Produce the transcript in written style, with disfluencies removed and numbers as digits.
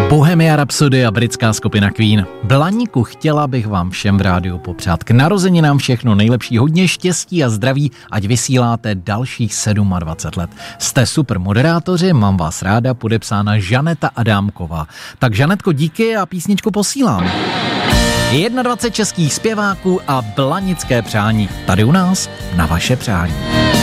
Bohemia Rhapsody a britská skupina Queen. Blaníku, chtěla bych vám všem v rádiu popřát k narozeninám všechno nejlepší, hodně štěstí a zdraví, ať vysíláte dalších 27 let. Jste super moderátoři, mám vás ráda, podepsána Žaneta Adámková. Tak Žanetko, díky a písničku posílám. 21 českých zpěváků a blanické přání. Tady u nás na vaše přání.